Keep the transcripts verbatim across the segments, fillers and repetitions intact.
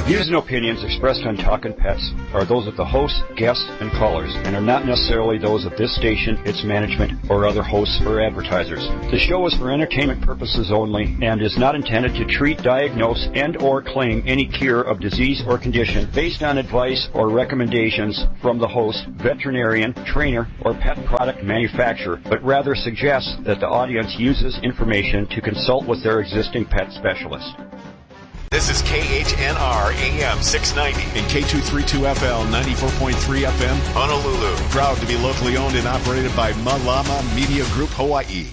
views and opinions expressed on Talkin' Pets are those of the host, guests, and callers, and are not necessarily those of this station, its management, or other hosts or advertisers. The show is for entertainment purposes only and is not intended to treat, diagnose, and or claim any cure of disease or condition based on advice or recommendations from the host, veterinarian, trainer, or pet product manufacturer, but rather suggests that the audience uses information to consult with their existing pet specialist. This is K H N R A M six ninety and K two thirty-two F L ninety-four point three F M, Honolulu. Proud to be locally owned and operated by Malama Media Group, Hawaii.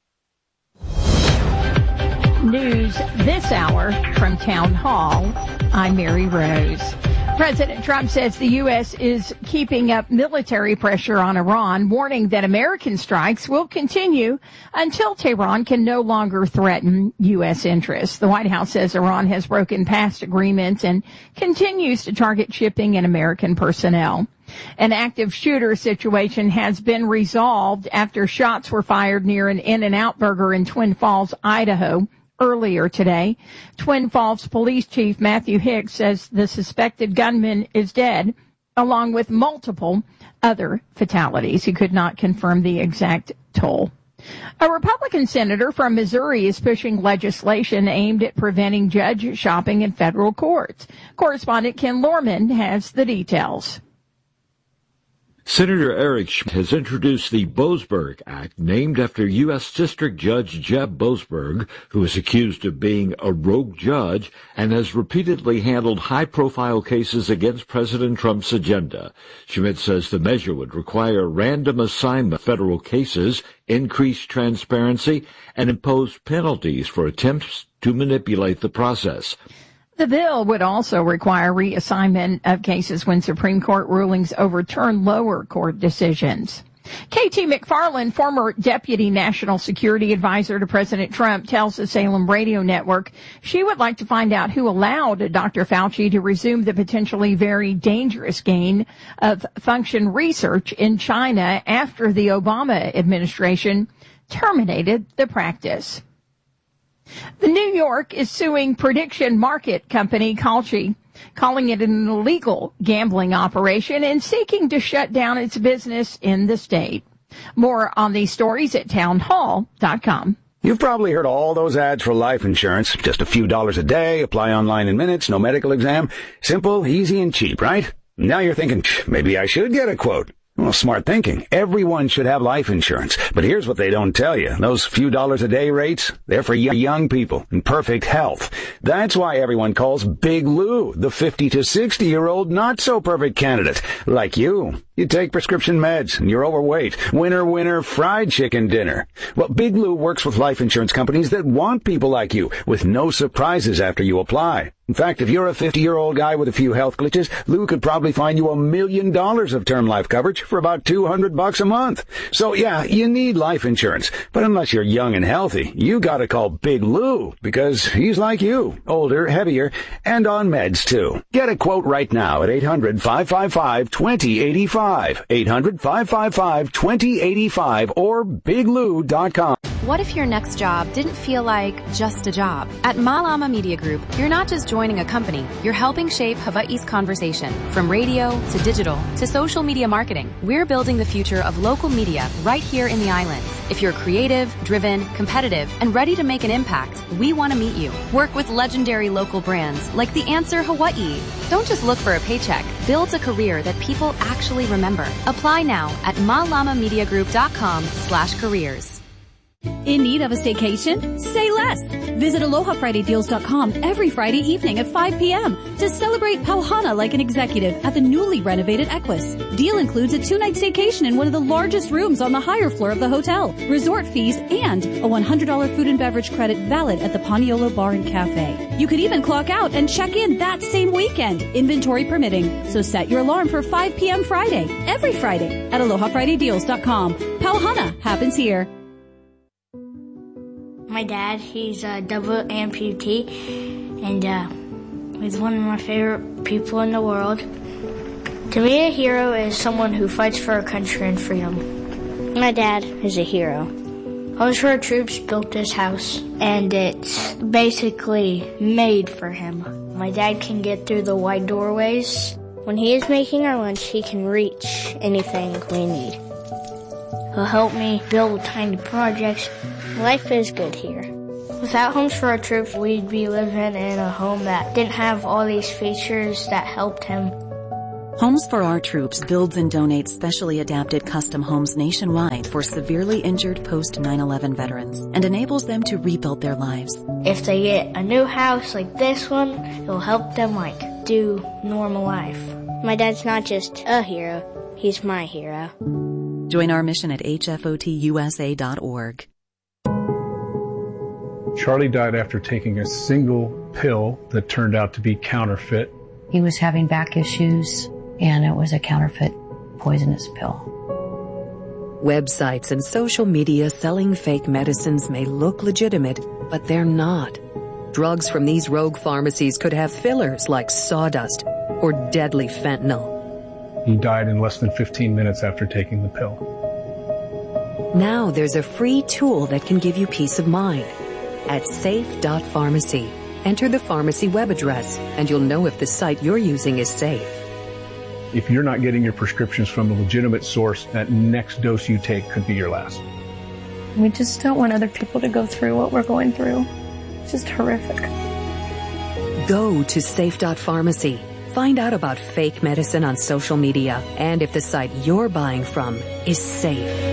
News this hour from Town Hall. I'm Mary Rose. President Trump says the U S is keeping up military pressure on Iran, warning that American strikes will continue until Tehran can no longer threaten U S interests. The White House says Iran has broken past agreements and continues to target shipping and American personnel. An active shooter situation has been resolved after shots were fired near an In-N-Out Burger in Twin Falls, Idaho. Earlier today, Twin Falls Police Chief Matthew Hicks says the suspected gunman is dead, along with multiple other fatalities. He could not confirm the exact toll. A Republican senator from Missouri is pushing legislation aimed at preventing judge shopping in federal courts. Correspondent Ken Lorman has the details. Senator Eric Schmitt has introduced the Boasberg Act, named after U S District Judge Jeb Boasberg, who is accused of being a rogue judge and has repeatedly handled high-profile cases against President Trump's agenda. Schmitt says the measure would require random assignment of federal cases, increase transparency, and impose penalties for attempts to manipulate the process. The bill would also require reassignment of cases when Supreme Court rulings overturn lower court decisions. K T McFarland, former Deputy National Security Advisor to President Trump, tells the Salem Radio Network she would like to find out who allowed Doctor Fauci to resume the potentially very dangerous gain of function research in China after the Obama administration terminated the practice. The New York is suing prediction market company Kalshi, calling it an illegal gambling operation and seeking to shut down its business in the state. More on these stories at town hall dot com. You've probably heard all those ads for life insurance. Just a few dollars a day, apply online in minutes, no medical exam. Simple, easy, and cheap, right? Now you're thinking, maybe I should get a quote. Well, smart thinking. Everyone should have life insurance. But here's what they don't tell you. Those few dollars a day rates, they're for young people in perfect health. That's why everyone calls Big Lou the fifty to sixty year old not so perfect candidate. Like you. You take prescription meds and you're overweight. Winner, winner, fried chicken dinner. Well, Big Lou works with life insurance companies that want people like you with no surprises after you apply. In fact, if you're a fifty-year-old guy with a few health glitches, Lou could probably find you a million dollars of term life coverage for about two hundred bucks a month. So yeah, you need life insurance. But unless you're young and healthy, you gotta call Big Lou because he's like you, older, heavier, and on meds too. Get a quote right now at eight hundred, five five five, two zero eight five. eight hundred, five five five, two zero eight five or big lou dot com. What if your next job didn't feel like just a job? At Malama Media Group, you're not just joining a company, you're helping shape Hawaii's conversation. From radio to digital to social media marketing, we're building the future of local media right here in the islands. If you're creative, driven, competitive, and ready to make an impact, we want to meet you. Work with legendary local brands like The Answer Hawaii. Don't just look for a paycheck. Build a career that people actually remember. Apply now at malamamediagroup.com slash careers. In need of a staycation? Say less. Visit aloha friday deals dot com every Friday evening at five p.m. to celebrate Pauhana like an executive at the newly renovated Equus. Deal includes a two-night staycation in one of the largest rooms on the higher floor of the hotel, resort fees, and a one hundred dollars food and beverage credit valid at the Paniolo Bar and Cafe. You could even clock out and check in that same weekend, inventory permitting. So set your alarm for five p.m. Friday, every Friday at aloha friday deals dot com. Pauhana happens here. My dad, he's a double amputee, and uh, he's one of my favorite people in the world. To me, a hero is someone who fights for our country and freedom. My dad is a hero. Homes for Our Troops built this house, and it's basically made for him. My dad can get through the wide doorways. When he is making our lunch, he can reach anything we need. He'll help me build tiny projects. Life is good here. Without Homes for Our Troops, we'd be living in a home that didn't have all these features that helped him. Homes for Our Troops builds and donates specially adapted custom homes nationwide for severely injured post nine eleven veterans and enables them to rebuild their lives. If they get a new house like this one, it'll help them, like, do normal life. My dad's not just a hero, he's my hero. Join our mission at H F O T U S A dot org. Charlie died after taking a single pill that turned out to be counterfeit. He was having back issues, and it was a counterfeit poisonous pill. Websites and social media selling fake medicines may look legitimate, but they're not. Drugs from these rogue pharmacies could have fillers like sawdust or deadly fentanyl. He died in less than fifteen minutes after taking the pill. Now there's a free tool that can give you peace of mind. At safe dot pharmacy, enter the pharmacy web address, and you'll know if the site you're using is safe. If you're not getting your prescriptions from a legitimate source, that next dose you take could be your last. We just don't want other people to go through what we're going through. It's just horrific. Go to safe dot pharmacy. Find out about fake medicine on social media and if the site you're buying from is safe.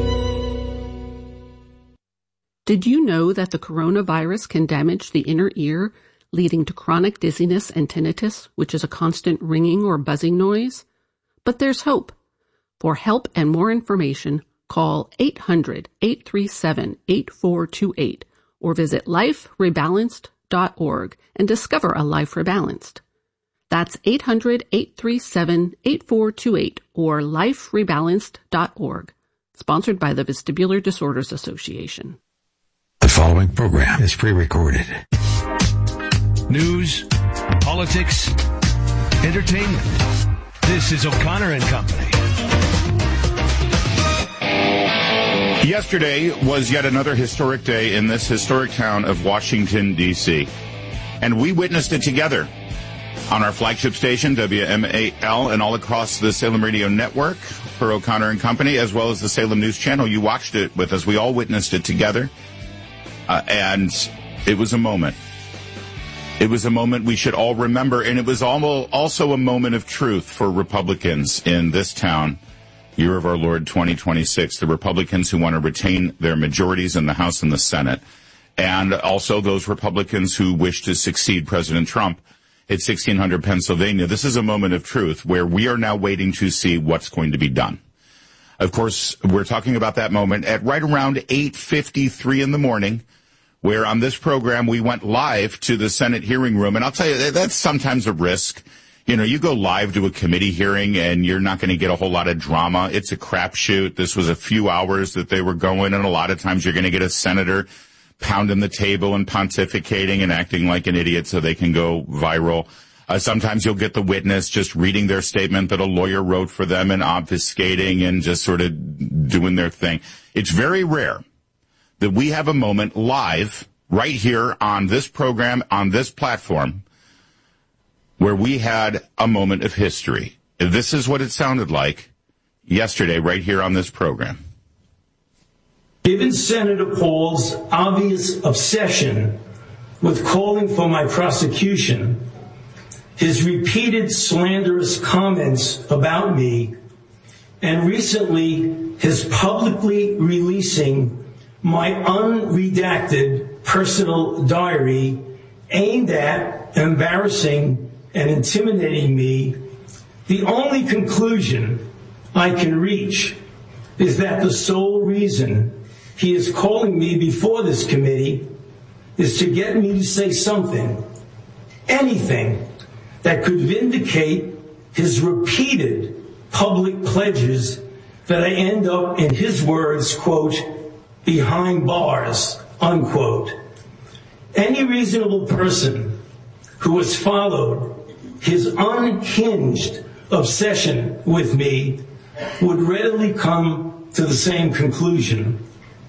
Did you know that the coronavirus can damage the inner ear, leading to chronic dizziness and tinnitus, which is a constant ringing or buzzing noise? But there's hope. For help and more information, call eight hundred, eight three seven, eight four two eight or visit life rebalanced dot org and discover a life rebalanced. That's eight hundred, eight three seven, eight four two eight or life rebalanced dot org. Sponsored by the Vestibular Disorders Association. The following program is pre-recorded. News, politics, entertainment. This is O'Connor and Company. Yesterday was yet another historic day in this historic town of Washington, D C, and we witnessed it together on our flagship station, W M A L, and all across the Salem Radio Network for O'Connor and Company, as well as the Salem News Channel. You watched it with us. We all witnessed it together, uh, and it was a moment. It was a moment we should all remember, and it was also a moment of truth for Republicans in this town, year of our Lord twenty twenty-six, the Republicans who want to retain their majorities in the House and the Senate, and also those Republicans who wish to succeed President Trump at sixteen hundred Pennsylvania. This is a moment of truth where we are now waiting to see what's going to be done. Of course, we're talking about that moment at right around eight fifty-three in the morning, where on this program we went live to the Senate hearing room. And I'll tell you, that's sometimes a risk. You know, you go live to a committee hearing and you're not going to get a whole lot of drama. It's a crapshoot. This was a few hours that they were going, and a lot of times you're going to get a senator pounding the table and pontificating and acting like an idiot so they can go viral. Uh, sometimes you'll get the witness just reading their statement that a lawyer wrote for them and obfuscating and just sort of doing their thing. It's very rare that we have a moment live right here on this program, on this platform, where we had a moment of history. This is what it sounded like yesterday right here on this program. Given Senator Paul's obvious obsession with calling for my prosecution, his repeated slanderous comments about me, and recently his publicly releasing my unredacted personal diary aimed at embarrassing and intimidating me, the only conclusion I can reach is that the sole reason he is calling me before this committee is to get me to say something, anything, that could vindicate his repeated public pledges that I end up, in his words, quote, behind bars, unquote. Any reasonable person who has followed his unhinged obsession with me would readily come to the same conclusion.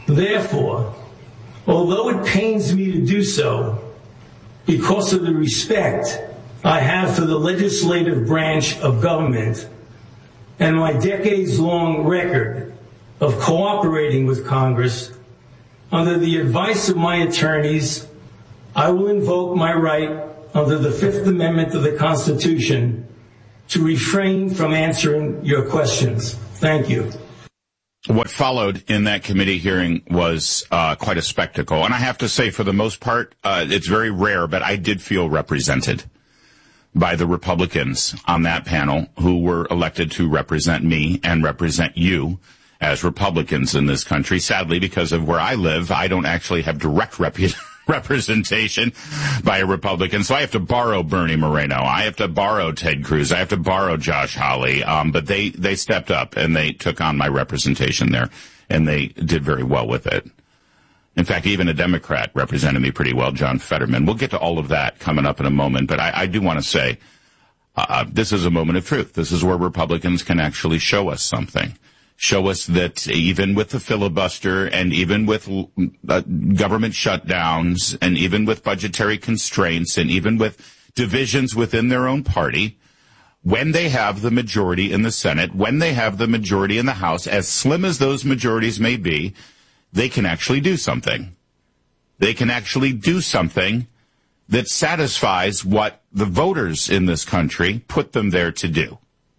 Therefore, although it pains me to do so, because of the respect I have for the legislative branch of government and my decades-long record of cooperating with Congress, under the advice of my attorneys, I will invoke my right under the Fifth Amendment of the Constitution to refrain from answering your questions. Thank you. What followed in that committee hearing was uh, quite a spectacle. And I have to say, for the most part, uh, it's very rare, but I did feel represented by the Republicans on that panel who were elected to represent me and represent you as Republicans in this country. Sadly, because of where I live, I don't actually have direct repu- representation by a Republican. So I have to borrow Bernie Moreno. I have to borrow Ted Cruz. I have to borrow Josh Hawley. Um, but they, they stepped up and they took on my representation there, and they did very well with it. In fact, even a Democrat represented me pretty well, John Fetterman. We'll get to all of that coming up in a moment, but I, I do want to say uh, this is a moment of truth. This is where Republicans can actually show us something. Show us that even with the filibuster and even with uh, government shutdowns and even with budgetary constraints and even with divisions within their own party, when they have the majority in the Senate, when they have the majority in the House, as slim as those majorities may be, they can actually do something. They can actually do something that satisfies what the voters in this country put them there to do.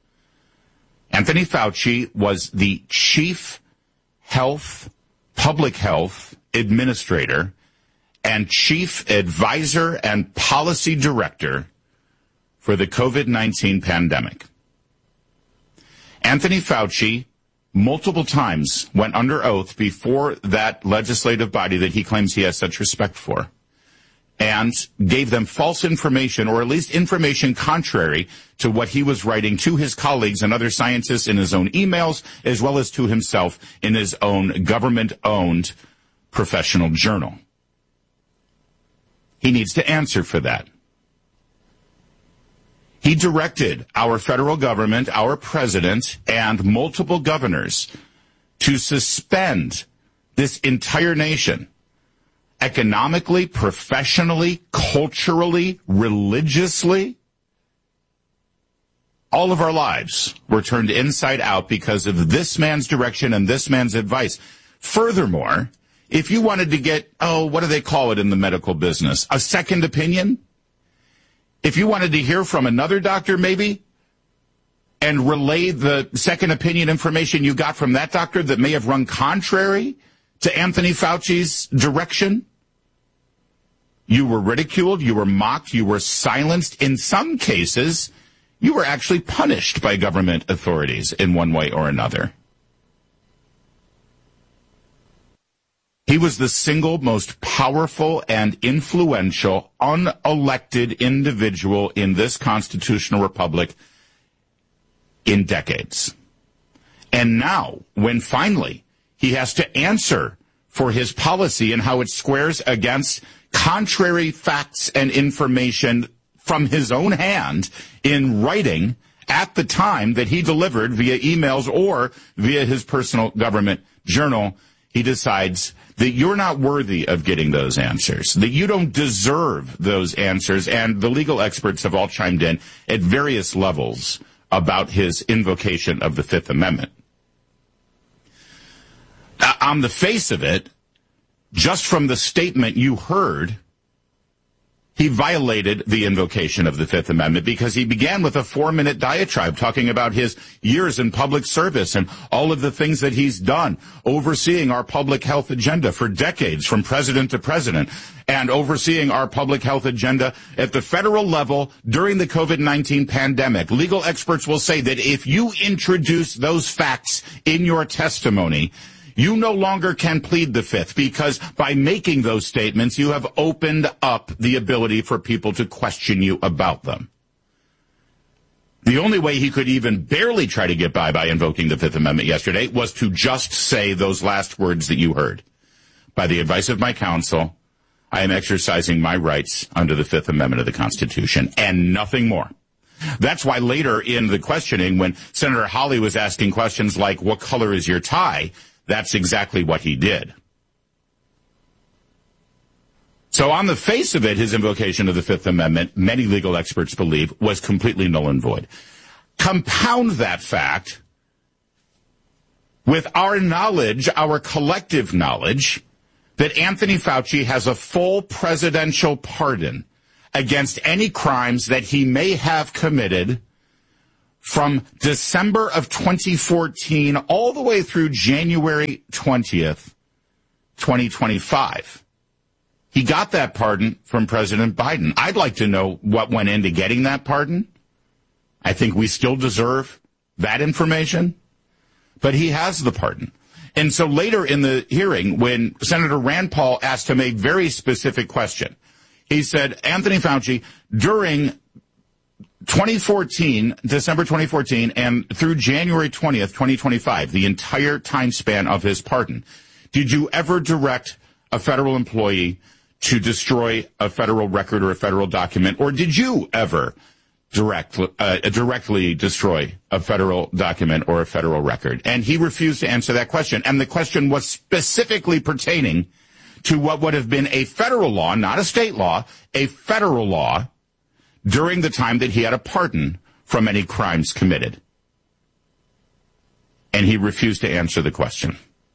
Anthony Fauci was the chief health, public health administrator and chief advisor and policy director for the COVID nineteen pandemic. Anthony Fauci multiple times went under oath before that legislative body that he claims he has such respect for, and gave them false information, or at least information contrary to what he was writing to his colleagues and other scientists in his own emails, as well as to himself in his own government-owned professional journal. He needs to answer for that. He directed our federal government, our president, and multiple governors to suspend this entire nation economically, professionally, culturally, religiously. All of our lives were turned inside out because of this man's direction and this man's advice. Furthermore, if you wanted to get, oh, what do they call it in the medical business? A second opinion? If you wanted to hear from another doctor, maybe, and relay the second opinion information you got from that doctor that may have run contrary to Anthony Fauci's direction, you were ridiculed, you were mocked, you were silenced. In some cases, you were actually punished by government authorities in one way or another. He was the single most powerful and influential unelected individual in this constitutional republic in decades. And now, when finally he has to answer for his policy and how it squares against contrary facts and information from his own hand in writing at the time that he delivered via emails or via his personal government journal, he decides that you're not worthy of getting those answers, that you don't deserve those answers, and the legal experts have all chimed in at various levels about his invocation of the Fifth Amendment. Uh, on the face of it, just from the statement you heard, he violated the invocation of the Fifth Amendment because he began with a four-minute diatribe talking about his years in public service and all of the things that he's done, overseeing our public health agenda for decades from president to president, and overseeing our public health agenda at the federal level during the COVID nineteen pandemic. Legal experts will say that if you introduce those facts in your testimony, you no longer can plead the Fifth, because by making those statements, you have opened up the ability for people to question you about them. The only way he could even barely try to get by by invoking the Fifth Amendment yesterday was to just say those last words that you heard. By the advice of my counsel, I am exercising my rights under the Fifth Amendment of the Constitution, and nothing more. That's why later in the questioning, when Senator Hawley was asking questions like, what color is your tie? That's exactly what he did. So on the face of it, his invocation of the Fifth Amendment, many legal experts believe, was completely null and void. Compound that fact with our knowledge, our collective knowledge, that Anthony Fauci has a full presidential pardon against any crimes that he may have committed from December of twenty fourteen all the way through January twentieth, twenty twenty-five. He got that pardon from President Biden. I'd like to know what went into getting that pardon. I think we still deserve that information, but he has the pardon. And so later in the hearing, when Senator Rand Paul asked him a very specific question, he said, Anthony Fauci, during twenty fourteen, December twenty fourteen, and through January twentieth, twenty twenty-five, the entire time span of his pardon, did you ever direct a federal employee to destroy a federal record or a federal document, or did you ever direct, uh, directly destroy a federal document or a federal record? And he refused to answer that question. And the question was specifically pertaining to what would have been a federal law, not a state law, a federal law during the time that he had a pardon from any crimes committed. And he refused to answer the question.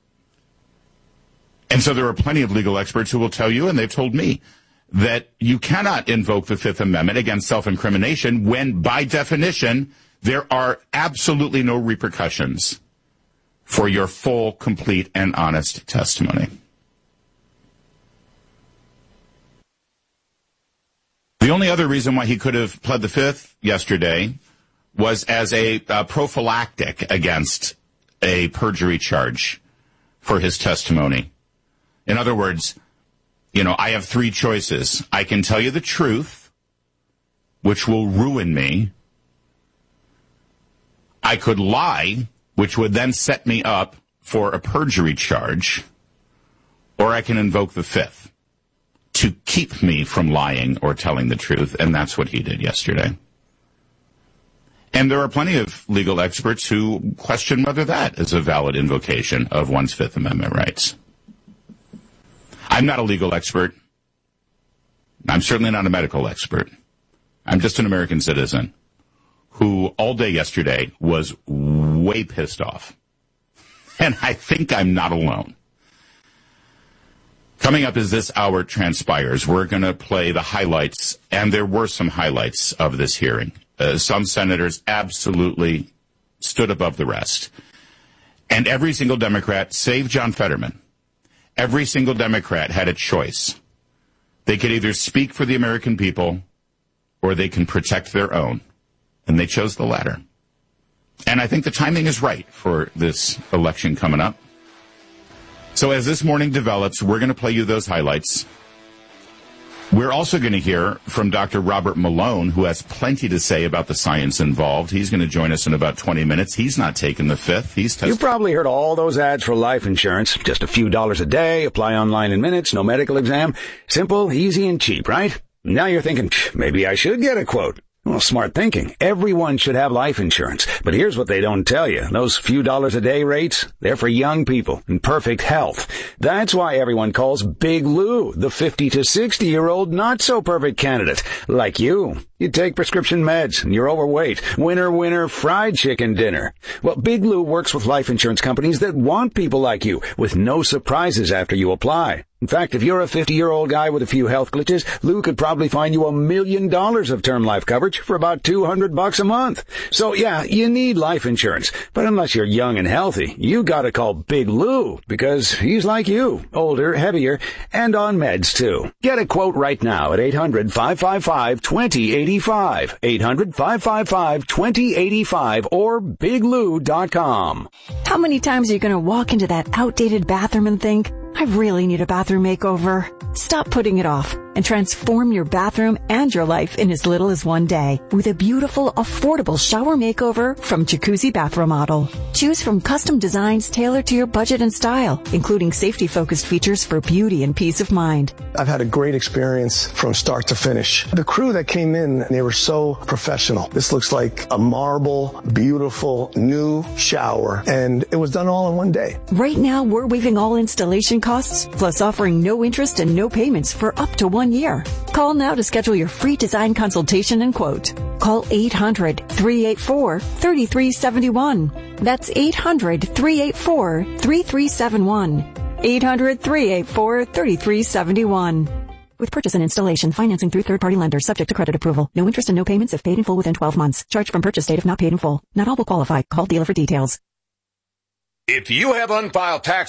And so there are plenty of legal experts who will tell you, and they've told me, that you cannot invoke the Fifth Amendment against self-incrimination when, by definition, there are absolutely no repercussions for your full, complete, and honest testimony. The only other reason why he could have pled the Fifth yesterday was as a uh, prophylactic against a perjury charge for his testimony. In other words, you know, I have three choices. I can tell you the truth, which will ruin me. I could lie, which would then set me up for a perjury charge. Or I can invoke the Fifth to keep me from lying or telling the truth, and that's what he did yesterday. And there are plenty of legal experts who question whether that is a valid invocation of one's Fifth Amendment rights. I'm not a legal expert. I'm certainly not a medical expert. I'm just an American citizen who all day yesterday was way pissed off. And I think I'm not alone. Coming up as this hour transpires, we're going to play the highlights, and there were some highlights of this hearing. Uh, some senators absolutely stood above the rest. And every single Democrat, save John Fetterman, every single Democrat had a choice. They could either speak for the American people or they can protect their own. And they chose the latter. And I think the timing is right for this election coming up. So as this morning develops, we're going to play you those highlights. We're also going to hear from Doctor Robert Malone, who has plenty to say about the science involved. He's going to join us in about twenty minutes. He's not taking the Fifth. He's test- You've probably heard all those ads for life insurance. Just a few dollars a day, apply online in minutes, no medical exam. Simple, easy, and cheap, right? Now you're thinking, maybe I should get a quote. Well, smart thinking. Everyone should have life insurance. But here's what they don't tell you. Those few dollars a day rates, they're for young people in perfect health. That's why everyone calls Big Lou the fifty to sixty year old not so perfect candidate. Like you. You take prescription meds and you're overweight. Winner, winner, fried chicken dinner. Well, Big Lou works with life insurance companies that want people like you with no surprises after you apply. In fact, if you're a fifty-year-old guy with a few health glitches, Lou could probably find you a million dollars of term life coverage for about two hundred bucks a month. So yeah, you need life insurance. But unless you're young and healthy, you gotta call Big Lou because he's like you, older, heavier, and on meds too. Get a quote right now at eight hundred, five five five, two zero eight five, eight hundred, five five five, two zero eight five, or big lou dot com. How many times are you gonna walk into that outdated bathroom and think, I really need a bathroom makeover? Stop putting it off. and transform your bathroom and your life in as little as one day with a beautiful, affordable shower makeover from Jacuzzi Bath Remodel. Choose from custom designs tailored to your budget and style, including safety-focused features for beauty and peace of mind. I've had a great experience from start to finish. The crew that came in, they were so professional. This looks like a marble, beautiful, new shower, and it was done all in one day. Right now, we're waiving all installation costs, plus offering no interest and no payments for up to one year. Call now to schedule your free design consultation and quote. Call eight hundred, three eight four, three three seven one. That's eight hundred, three eight four, three three seven one. eight hundred, three eight four, three three seven one. With purchase and installation, financing through third-party lenders subject to credit approval. No interest and no payments if paid in full within twelve months. Charge from purchase date if not paid in full. Not all will qualify. Call dealer for details. If you have unfiled tax